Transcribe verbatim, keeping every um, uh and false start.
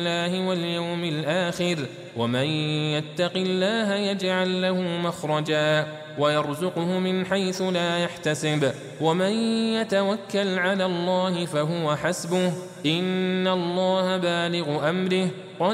الله واليوم الآخر ومن يتق الله يجعل له مخرجا ويرزقه من حيث لا يحتسب ومن يتوكل على الله فهو حسبه إن الله بالغ أمره